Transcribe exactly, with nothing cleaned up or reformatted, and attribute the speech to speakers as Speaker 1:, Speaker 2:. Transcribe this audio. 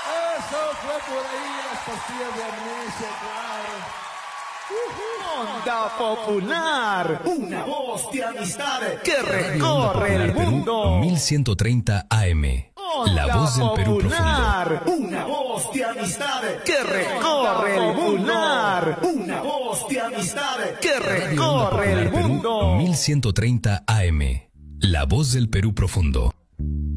Speaker 1: Eso fue por ahí las pastillas de amnesia, claro.
Speaker 2: Onda Popular, una voz de amistad que recorre el mundo.
Speaker 3: mil ciento treinta A M. La voz del Perú profundo.
Speaker 2: Una voz de amistad que recorre el mundo. Una voz de amistad que recorre el mundo.
Speaker 3: mil ciento treinta A M. La voz del Perú profundo.